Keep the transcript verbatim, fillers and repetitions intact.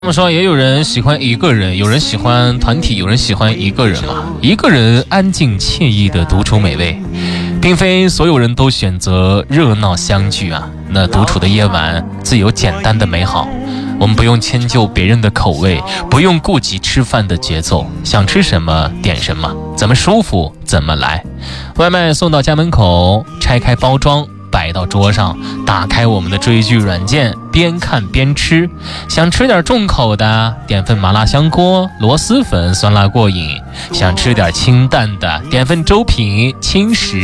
那么说，也有人喜欢一个人，有人喜欢团体，有人喜欢一个人嘛。一个人安静惬意的独处美味，并非所有人都选择热闹相聚啊。那独处的夜晚自有简单的美好，我们不用迁就别人的口味，不用顾及吃饭的节奏，想吃什么点什么，怎么舒服怎么来。外卖送到家门口，拆开包装摆到桌上，打开我们的追剧软件，边看边吃。想吃点重口的，点份麻辣香锅、螺蛳粉，酸辣过瘾；想吃点清淡的，点份粥品，轻食。